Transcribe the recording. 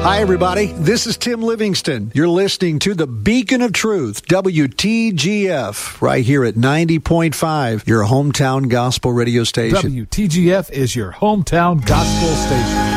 Hi, everybody. This is Tim Livingston. You're listening to the Beacon of Truth, WTGF, right here at 90.5, your hometown gospel radio station. WTGF is your hometown gospel station.